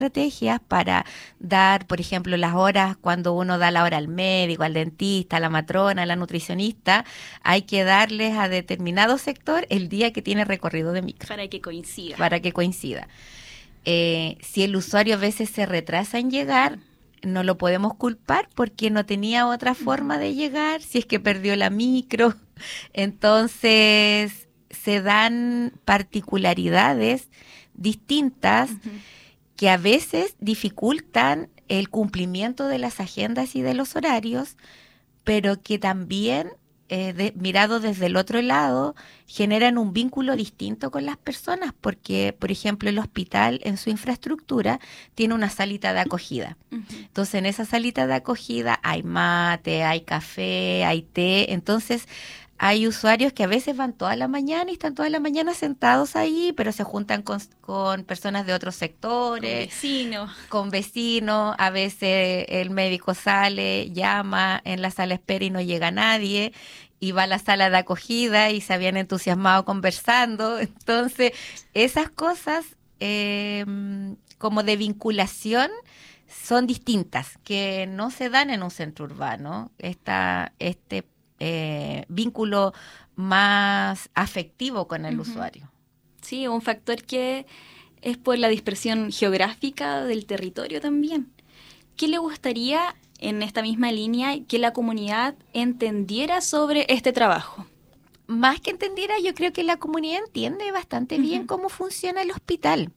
estrategias para dar, por ejemplo, las horas cuando uno da la hora al médico, al dentista, a la matrona, a la nutricionista, hay que darles a determinado sector el día que tiene recorrido de micro. Para que coincida. Para que coincida. Si el usuario a veces se retrasa en llegar, no lo podemos culpar porque no tenía otra forma de llegar, si es que perdió la micro. Entonces, se dan particularidades distintas que a veces dificultan el cumplimiento de las agendas y de los horarios, pero que también, mirado desde el otro lado, generan un vínculo distinto con las personas, porque, por ejemplo, el hospital en su infraestructura tiene una salita de acogida. Entonces, en esa salita de acogida hay mate, hay café, hay té. Entonces, hay usuarios que a veces van toda la mañana y están toda la mañana sentados ahí, pero se juntan con personas de otros sectores. Con vecinos. A veces el médico sale, llama en la sala de espera y no llega nadie. Y va a la sala de acogida y se habían entusiasmado conversando. Entonces, esas cosas como de vinculación son distintas, que no se dan en un centro urbano. Este vínculo más afectivo con el usuario. Sí, un factor que es por la dispersión geográfica del territorio también. ¿Qué le gustaría, en esta misma línea, que la comunidad entendiera sobre este trabajo? Más que entendiera, yo creo que la comunidad entiende bastante bien cómo funciona el hospital.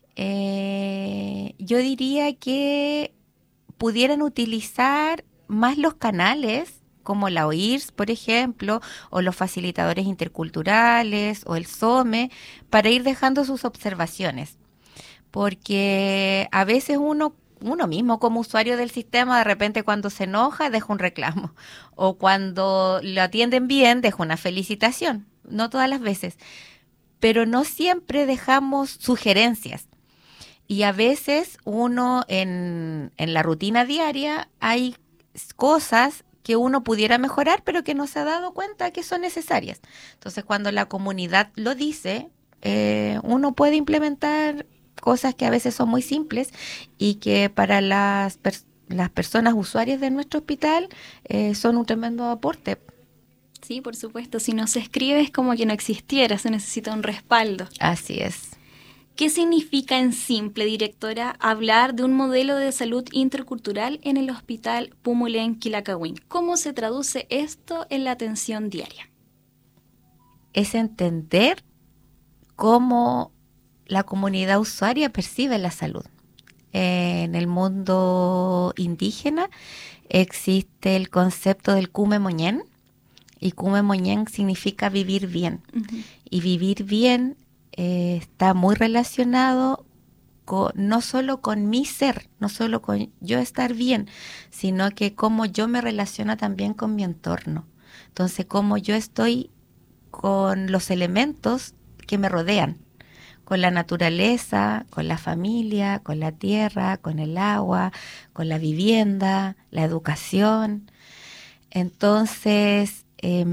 Yo diría que pudieran utilizar más los canales como la OIRS, por ejemplo, o los facilitadores interculturales, o el SOME, para ir dejando sus observaciones. Porque a veces uno mismo como usuario del sistema, de repente cuando se enoja, deja un reclamo. O cuando lo atienden bien, deja una felicitación. No todas las veces. Pero no siempre dejamos sugerencias. Y a veces uno en la rutina diaria hay cosas que uno pudiera mejorar, pero que no se ha dado cuenta que son necesarias. Entonces, cuando la comunidad lo dice, uno puede implementar cosas que a veces son muy simples y que para las personas usuarias de nuestro hospital son un tremendo aporte. Sí, por supuesto. Si no se escribe es como que no existiera, se necesita un respaldo. Así es. ¿Qué significa en simple, directora, hablar de un modelo de salud intercultural en el Hospital Pumulén Quilacagüín? ¿Cómo se traduce esto en la atención diaria? Es entender cómo la comunidad usuaria percibe la salud. En el mundo indígena existe el concepto del Kume Moñén, y Kume Moñén significa vivir bien. Y vivir bien está muy relacionado no solo con mi ser, no solo con yo estar bien, sino que cómo yo me relaciono también con mi entorno. Entonces, cómo yo estoy con los elementos que me rodean, con la naturaleza, con la familia, con la tierra, con el agua, con la vivienda, la educación. Entonces,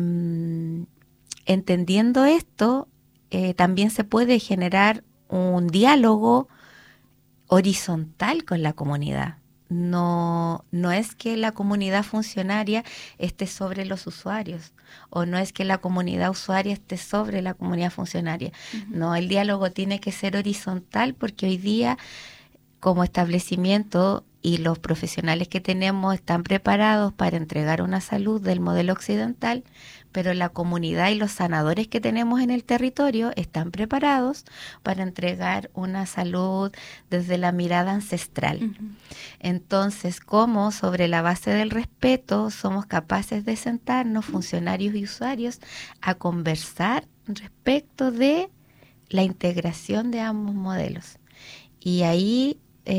entendiendo esto, también se puede generar un diálogo horizontal con la comunidad. No es que la comunidad funcionaria esté sobre los usuarios, o no es que la comunidad usuaria esté sobre la comunidad funcionaria. No, el diálogo tiene que ser horizontal, porque hoy día, como establecimiento, y los profesionales que tenemos están preparados para entregar una salud del modelo occidental, pero la comunidad y los sanadores que tenemos en el territorio están preparados para entregar una salud desde la mirada ancestral. Entonces, ¿cómo sobre la base del respeto somos capaces de sentarnos, funcionarios y usuarios, a conversar respecto de la integración de ambos modelos? Y ahí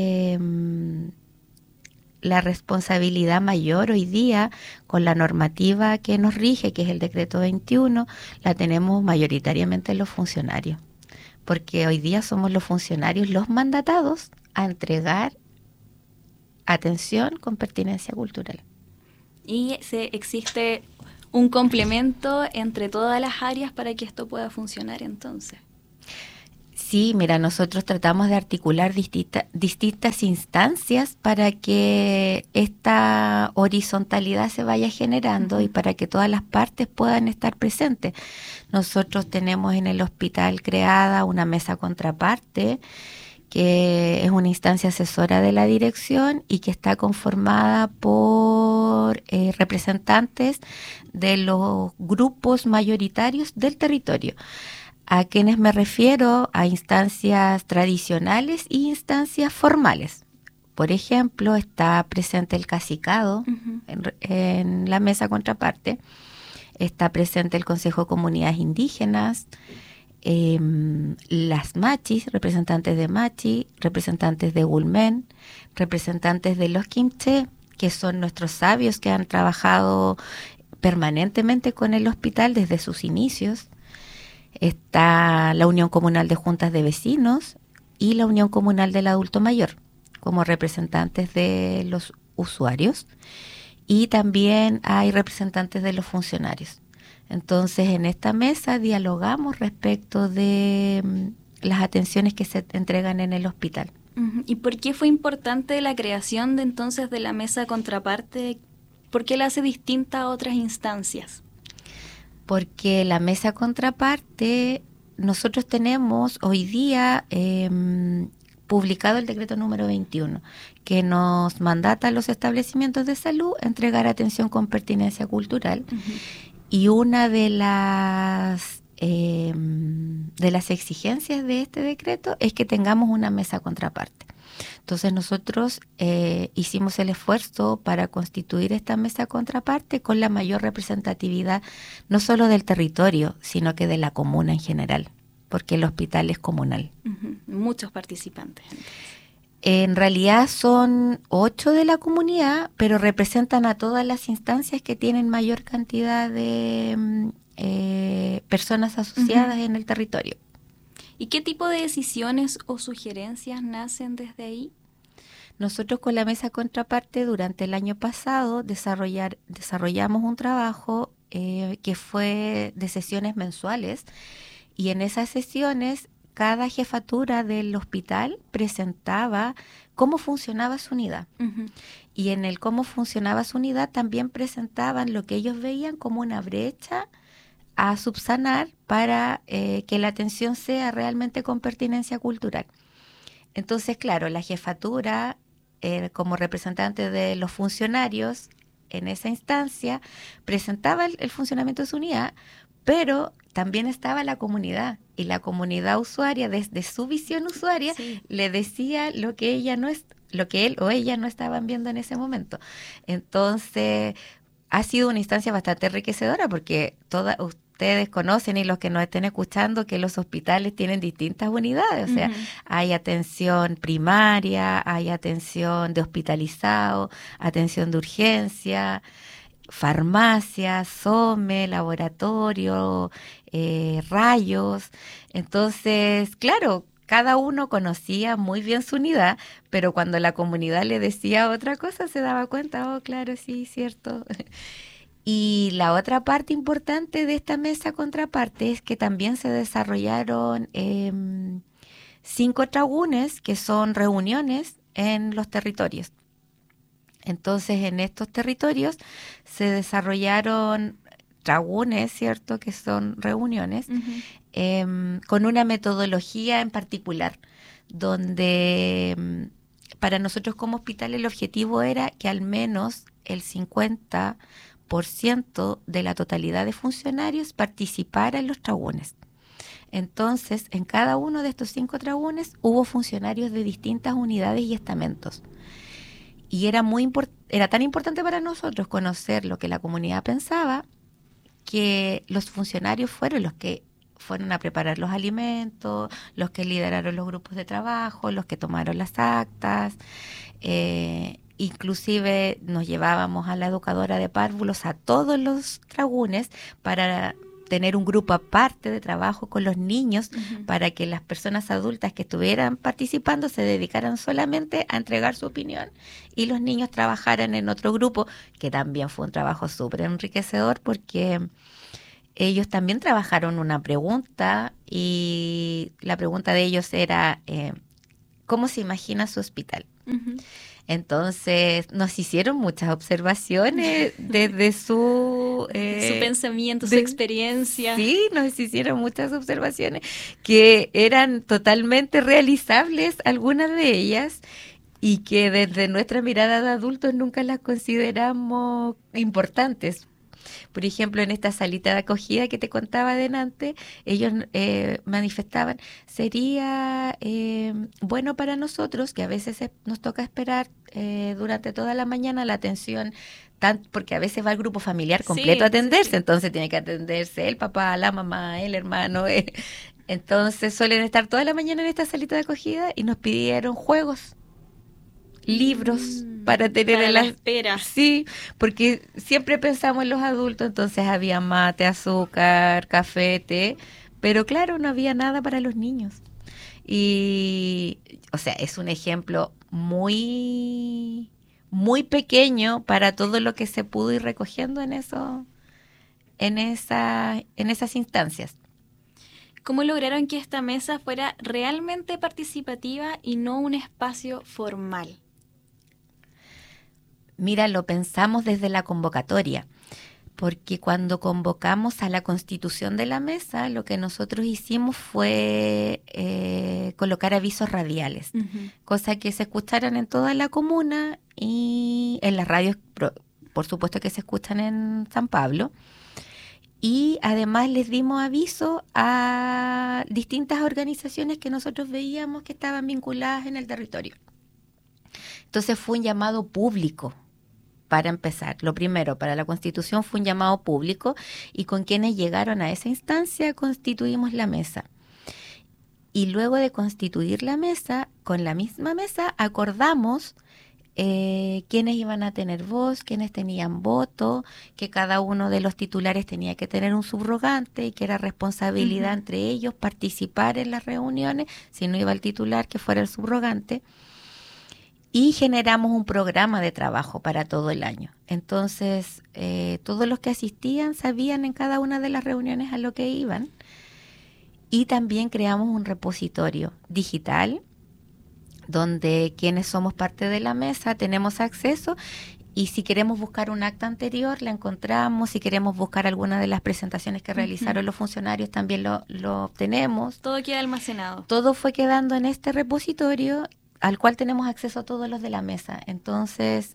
la responsabilidad mayor hoy día con la normativa que nos rige, que es el decreto 21, la tenemos mayoritariamente los funcionarios, porque hoy día somos los funcionarios los mandatados a entregar atención con pertinencia cultural. Y existe un complemento entre todas las áreas para que esto pueda funcionar entonces. Sí, mira, nosotros tratamos de articular distintas instancias para que esta horizontalidad se vaya generando y para que todas las partes puedan estar presentes. Nosotros tenemos en el hospital creada una mesa contraparte, que es una instancia asesora de la dirección y que está conformada por representantes de los grupos mayoritarios del territorio. A quienes me refiero a instancias tradicionales y instancias formales. Por ejemplo, está presente el cacicado en la mesa contraparte, está presente el Consejo de Comunidades Indígenas, las machis, representantes de machi, representantes de Gulmen, representantes de los Quimché, que son nuestros sabios que han trabajado permanentemente con el hospital desde sus inicios. Está la Unión Comunal de Juntas de Vecinos y la Unión Comunal del Adulto Mayor como representantes de los usuarios, y también hay representantes de los funcionarios. Entonces, en esta mesa dialogamos respecto de las atenciones que se entregan en el hospital. ¿Y por qué fue importante la creación de entonces de la mesa contraparte? ¿Por qué la hace distinta a otras instancias? Porque la mesa contraparte, nosotros tenemos hoy día publicado el decreto número 21, que nos mandata a los establecimientos de salud entregar atención con pertinencia cultural. Y una de las exigencias de este decreto es que tengamos una mesa contraparte. Entonces nosotros hicimos el esfuerzo para constituir esta mesa contraparte con la mayor representatividad, no solo del territorio, sino que de la comuna en general, porque el hospital es comunal. Muchos participantes. En realidad son 8 de la comunidad, pero representan a todas las instancias que tienen mayor cantidad de personas asociadas en el territorio. ¿Y qué tipo de decisiones o sugerencias nacen desde ahí? Nosotros con la mesa contraparte durante el año pasado desarrollamos un trabajo que fue de sesiones mensuales, y en esas sesiones cada jefatura del hospital presentaba cómo funcionaba su unidad. Y en el cómo funcionaba su unidad también presentaban lo que ellos veían como una brecha a subsanar para que la atención sea realmente con pertinencia cultural. Entonces, claro, la jefatura, como representante de los funcionarios en esa instancia, presentaba el funcionamiento de su unidad, pero también estaba la comunidad, y la comunidad usuaria, desde su visión usuaria, le decía lo que él o ella no estaban viendo en ese momento. Entonces, ha sido una instancia bastante enriquecedora, porque ustedes conocen, y los que nos estén escuchando, que los hospitales tienen distintas unidades. O sea, hay atención primaria, hay atención de hospitalizado, atención de urgencia, farmacia, SOME, laboratorio, rayos. Entonces, claro, cada uno conocía muy bien su unidad, pero cuando la comunidad le decía otra cosa se daba cuenta, claro, sí, cierto. Y la otra parte importante de esta mesa contraparte es que también se desarrollaron 5 tragunes, que son reuniones en los territorios. Entonces, en estos territorios se desarrollaron tragunes, ¿cierto?, que son reuniones, con una metodología en particular, donde para nosotros como hospital el objetivo era que al menos el 50% de la totalidad de funcionarios participara en los tragunes. Entonces, en cada uno de estos 5 tragunes hubo funcionarios de distintas unidades y estamentos. Y era tan importante para nosotros conocer lo que la comunidad pensaba, que los funcionarios fueron los que fueron a preparar los alimentos, los que lideraron los grupos de trabajo, los que tomaron las actas. Inclusive nos llevábamos a la educadora de párvulos a todos los tragunes para tener un grupo aparte de trabajo con los niños, para que las personas adultas que estuvieran participando se dedicaran solamente a entregar su opinión y los niños trabajaran en otro grupo, que también fue un trabajo súper enriquecedor, porque ellos también trabajaron una pregunta y la pregunta de ellos era, ¿cómo se imagina su hospital? Ujú. Entonces nos hicieron muchas observaciones desde su... Su pensamiento, su de- experiencia. sí, nos hicieron muchas observaciones que eran totalmente realizables, algunas de ellas, y que desde nuestra mirada de adultos nunca las consideramos importantes. Por ejemplo, en esta salita de acogida que te contaba delante, ellos manifestaban, sería bueno para nosotros, que a veces nos toca esperar durante toda la mañana la atención, porque a veces va el grupo familiar completo a Sí, sí, atenderse, sí. entonces tiene que atenderse el papá, la mamá, el hermano. Entonces suelen estar toda la mañana en esta salita de acogida y nos pidieron juegos, libros para tener Para en la las... espera. Sí, porque siempre pensamos en los adultos, entonces había mate, azúcar, café, té, pero claro, no había nada para los niños. Y, o sea, es un ejemplo muy pequeño para todo lo que se pudo ir recogiendo en esas instancias. ¿Cómo lograron que esta mesa fuera realmente participativa y no un espacio formal? Mira, lo pensamos desde la convocatoria, porque cuando convocamos a la constitución de la mesa, lo que nosotros hicimos fue colocar avisos radiales, Ujú. cosa que se escucharan en toda la comuna y en las radios, por supuesto que se escuchan en San Pablo. Y además les dimos aviso a distintas organizaciones que nosotros veíamos que estaban vinculadas en el territorio. Entonces fue un llamado público. Para empezar, lo primero, para la Constitución fue un llamado público y con quienes llegaron a esa instancia constituimos la mesa. Y luego de constituir la mesa, con la misma mesa acordamos quiénes iban a tener voz, quiénes tenían voto, que cada uno de los titulares tenía que tener un subrogante y que era responsabilidad Ujú. entre ellos participar en las reuniones, si no iba el titular, que fuera el subrogante. Y generamos un programa de trabajo para todo el año. Entonces, todos los que asistían sabían en cada una de las reuniones a lo que iban. Y también creamos un repositorio digital donde quienes somos parte de la mesa tenemos acceso y si queremos buscar un acta anterior la encontramos, si queremos buscar alguna de las presentaciones que realizaron los funcionarios también lo obtenemos. Todo queda almacenado. Todo fue quedando en este repositorio al cual tenemos acceso a todos los de la mesa. Entonces,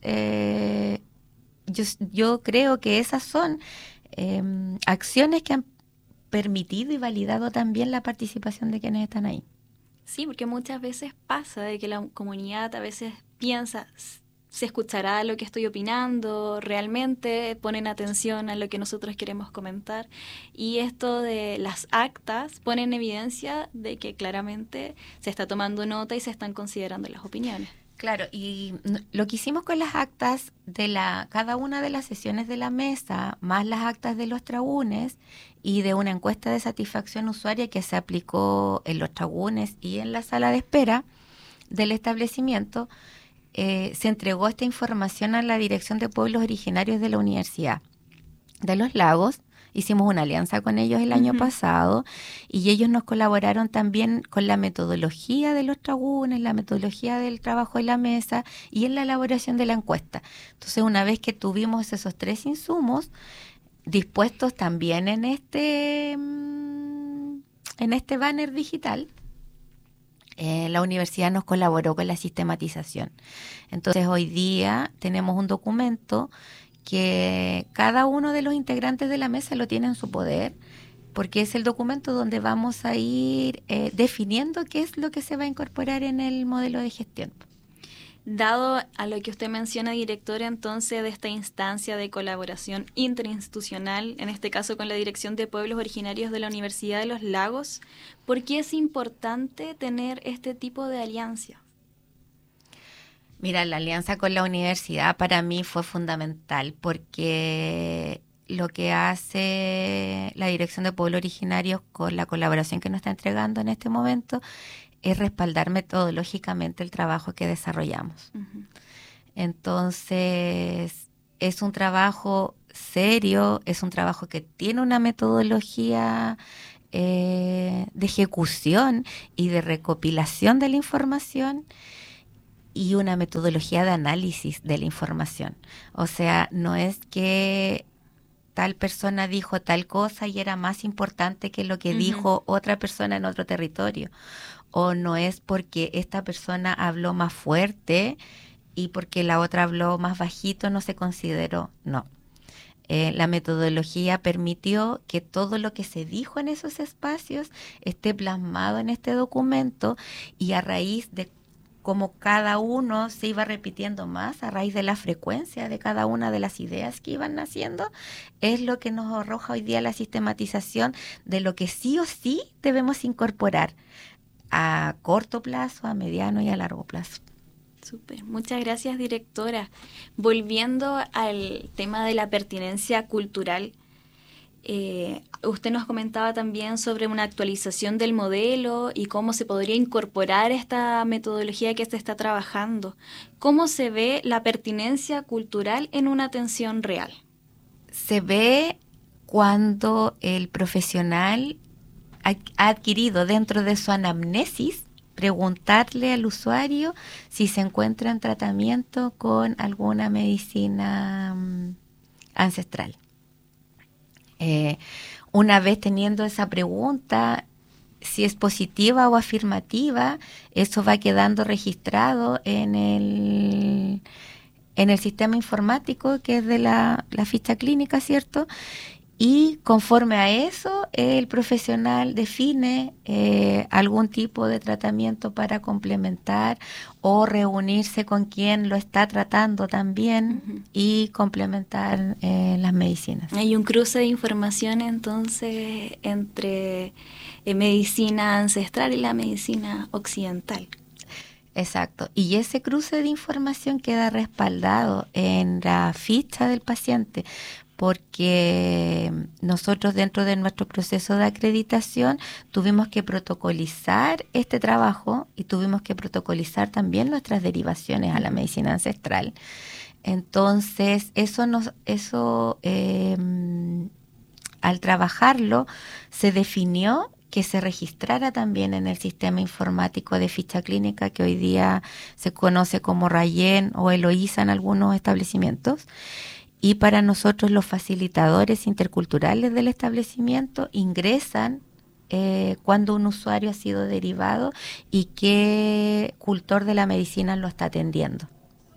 yo creo que esas son acciones que han permitido y validado también la participación de quienes están ahí. Sí, porque muchas veces pasa de que la comunidad a veces piensa, ¿se escuchará lo que estoy opinando? ¿Realmente ponen atención a lo que nosotros queremos comentar? Y esto de las actas pone en evidencia de que claramente se está tomando nota y se están considerando las opiniones. Claro, y lo que hicimos con las actas de cada una de las sesiones de la mesa, más las actas de los tragunes y de una encuesta de satisfacción usuaria que se aplicó en los tragunes y en la sala de espera del establecimiento, se entregó esta información a la Dirección de Pueblos Originarios de la Universidad de Los Lagos. Hicimos una alianza con ellos el año pasado y ellos nos colaboraron también con la metodología de los tragunes, la metodología del trabajo de la mesa y en la elaboración de la encuesta. Entonces, una vez que tuvimos esos tres insumos dispuestos también en este banner digital, la universidad nos colaboró con la sistematización. Entonces, hoy día tenemos un documento que cada uno de los integrantes de la mesa lo tiene en su poder, porque es el documento donde vamos a ir definiendo qué es lo que se va a incorporar en el modelo de gestión. Dado a lo que usted menciona, directora, entonces, de esta instancia de colaboración interinstitucional, en este caso con la Dirección de Pueblos Originarios de la Universidad de Los Lagos, ¿por qué es importante tener este tipo de alianza? Mira, la alianza con la universidad para mí fue fundamental porque lo que hace la Dirección de Pueblos Originarios con la colaboración que nos está entregando en este momento es respaldar metodológicamente el trabajo que desarrollamos. Entonces, es un trabajo serio, es un trabajo que tiene una metodología de ejecución y de recopilación de la información y una metodología de análisis de la información. O sea, no es que tal persona dijo tal cosa y era más importante que lo que dijo otra persona en otro territorio. O no es porque esta persona habló más fuerte y porque la otra habló más bajito no se consideró. No. La metodología permitió que todo lo que se dijo en esos espacios esté plasmado en este documento, y a raíz de cómo cada uno se iba repitiendo más, a raíz de la frecuencia de cada una de las ideas que iban naciendo, es lo que nos arroja hoy día la sistematización de lo que sí o sí debemos incorporar a corto plazo, a mediano y a largo plazo. Súper, muchas gracias, directora. Volviendo al tema de la pertinencia cultural, usted nos comentaba también sobre una actualización del modelo y cómo se podría incorporar esta metodología que se está trabajando. ¿Cómo se ve la pertinencia cultural en una atención real? Se ve cuando el profesional ha adquirido dentro de su anamnesis preguntarle al usuario si se encuentra en tratamiento con alguna medicina ancestral. Una vez teniendo esa pregunta, si es positiva o afirmativa, eso va quedando registrado en el sistema informático que es de la ficha clínica, ¿cierto? Y conforme a eso, el profesional define algún tipo de tratamiento para complementar o reunirse con quien lo está tratando también y complementar las medicinas. Hay un cruce de información entonces entre medicina ancestral y la medicina occidental. Exacto. Y ese cruce de información queda respaldado en la ficha del paciente, porque nosotros dentro de nuestro proceso de acreditación tuvimos que protocolizar este trabajo y tuvimos que protocolizar también nuestras derivaciones a la medicina ancestral. Entonces, al trabajarlo, se definió que se registrara también en el sistema informático de ficha clínica, que hoy día se conoce como RAYEN o Eloísa en algunos establecimientos. Y para nosotros los facilitadores interculturales del establecimiento ingresan cuando un usuario ha sido derivado y qué cultor de la medicina lo está atendiendo.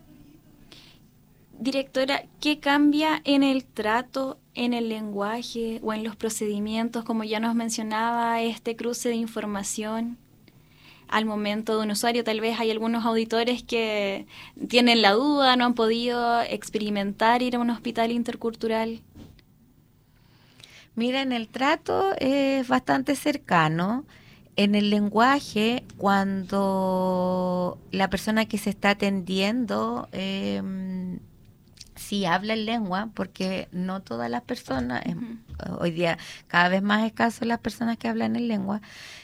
Directora, ¿qué cambia en el trato, en el lenguaje o en los procedimientos, como ya nos mencionaba, este cruce de información al momento de un usuario? Tal vez hay algunos auditores que tienen la duda, no han podido experimentar ir a un hospital intercultural. Mira, en el trato es bastante cercano. En el lenguaje, cuando la persona que se está atendiendo sí habla en lengua, porque no todas las personas, hoy día cada vez más escasos las personas que hablan en lengua,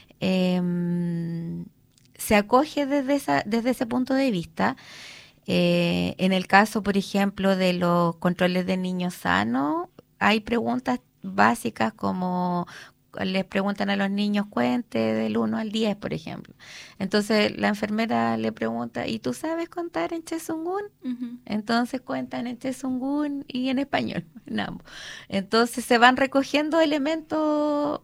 se acoge desde ese punto de vista. En el caso, por ejemplo, de los controles de niños sanos, hay preguntas básicas como les preguntan a los niños cuente del 1 al 10, por ejemplo. Entonces la enfermera le pregunta, ¿y tú sabes contar en chezungún? Entonces cuentan en chezungún y en español, en ambos. Entonces se van recogiendo elementos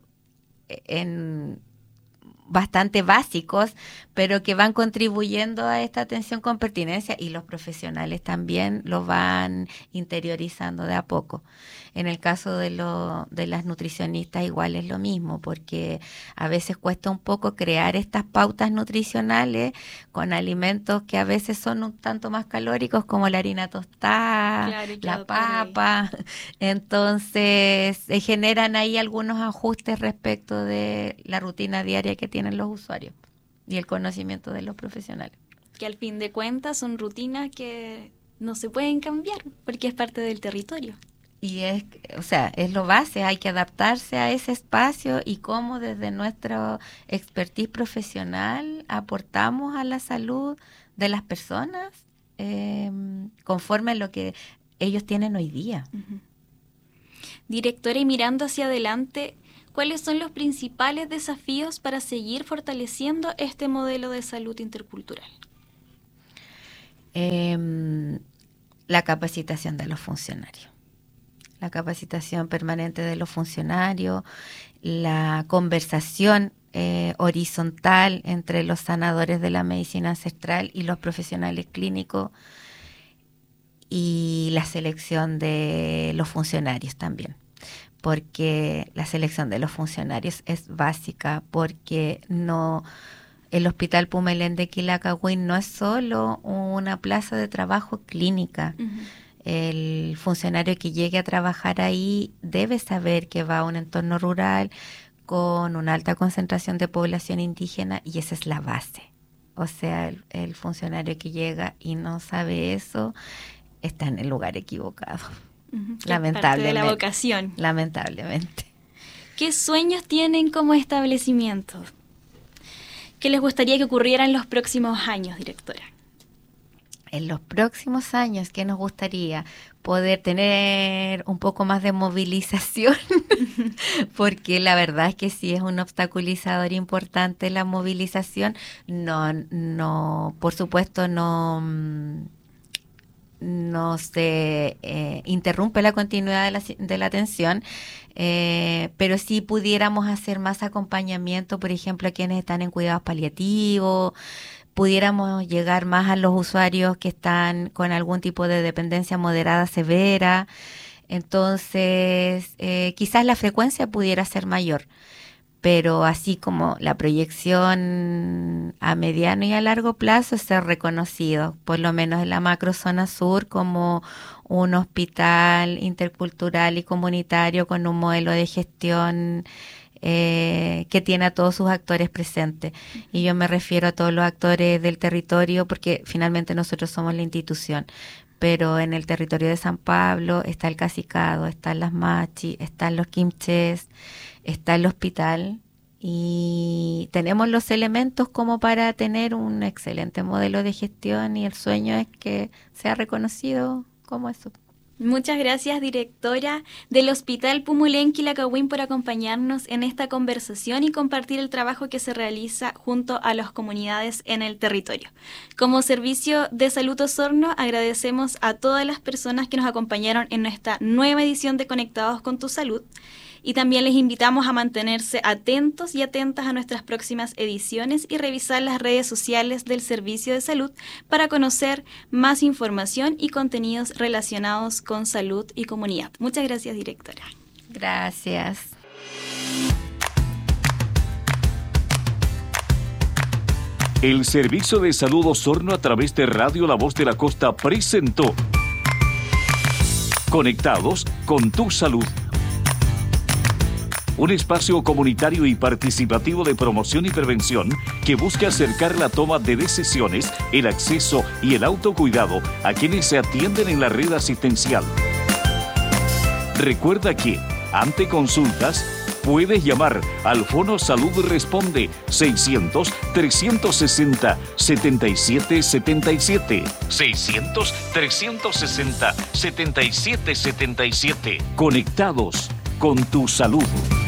bastante básicos, pero que van contribuyendo a esta atención con pertinencia, y los profesionales también lo van interiorizando de a poco. En el caso de las nutricionistas igual es lo mismo, porque a veces cuesta un poco crear estas pautas nutricionales con alimentos que a veces son un tanto más calóricos, como la harina tostada, claro, la papa. Entonces se generan ahí algunos ajustes respecto de la rutina diaria que tienen los usuarios y el conocimiento de los profesionales. Que al fin de cuentas son rutinas que no se pueden cambiar porque es parte del territorio. Y es lo base, hay que adaptarse a ese espacio, y cómo desde nuestra expertise profesional aportamos a la salud de las personas conforme a lo que ellos tienen hoy día. Directora, y mirando hacia adelante, ¿cuáles son los principales desafíos para seguir fortaleciendo este modelo de salud intercultural? La capacitación de los funcionarios. La capacitación permanente de los funcionarios, la conversación horizontal entre los sanadores de la medicina ancestral y los profesionales clínicos, y la selección de los funcionarios también, porque la selección de los funcionarios es básica, porque el Hospital Pumelén de Quilacagüín no es solo una plaza de trabajo clínica. Uh-huh. El funcionario que llegue a trabajar ahí debe saber que va a un entorno rural con una alta concentración de población indígena, y esa es la base. O sea, el funcionario que llega y no sabe eso está en el lugar equivocado. Uh-huh. Lamentablemente. Parte de la vocación. Lamentablemente. ¿Qué sueños tienen como establecimiento? ¿Qué les gustaría que ocurriera en los próximos años, directora? En los próximos años, ¿qué nos gustaría? Poder tener un poco más de movilización, porque la verdad es que sí es un obstaculizador importante la movilización. No, por supuesto, no se interrumpe la continuidad de la atención, pero sí pudiéramos hacer más acompañamiento, por ejemplo, a quienes están en cuidados paliativos, pudiéramos llegar más a los usuarios que están con algún tipo de dependencia moderada severa. Entonces, quizás la frecuencia pudiera ser mayor, pero así como la proyección a mediano y a largo plazo es ser reconocido, por lo menos en la macrozona sur, como un hospital intercultural y comunitario con un modelo de gestión que tiene a todos sus actores presentes. Y yo me refiero a todos los actores del territorio, porque finalmente nosotros somos la institución. Pero en el territorio de San Pablo está el Cacicado, están las Machi, están los Quimches, está el hospital, y tenemos los elementos como para tener un excelente modelo de gestión, y el sueño es que sea reconocido como eso. Muchas gracias, directora del Hospital Pumelén Quilacagüín, por acompañarnos en esta conversación y compartir el trabajo que se realiza junto a las comunidades en el territorio. Como Servicio de Salud Osorno, agradecemos a todas las personas que nos acompañaron en esta nueva edición de Conectados con tu Salud, y también les invitamos a mantenerse atentos y atentas a nuestras próximas ediciones y revisar las redes sociales del Servicio de Salud para conocer más información y contenidos relacionados con salud y comunidad. Muchas gracias, directora. Gracias. El Servicio de Salud Osorno, a través de Radio La Voz de la Costa, presentó Conectados con tu Salud. Un espacio comunitario y participativo de promoción y prevención que busca acercar la toma de decisiones, el acceso y el autocuidado a quienes se atienden en la red asistencial. Recuerda que, ante consultas, puedes llamar al Fono Salud Responde 600-360-7777. 600-360-7777. Conectados con tu salud.